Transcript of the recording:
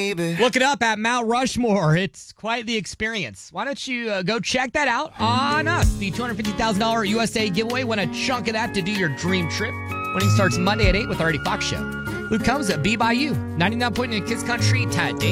baby. Look it up at Mount Rushmore. It's quite the experience. Why don't you go check that out on us? The $250,000 USA giveaway. Win a chunk of that to do your dream trip. Winning starts Monday at 8 with the Artie Fox Show. Luke Combs at Be By You. 99.9 Kids Country. Tad Day.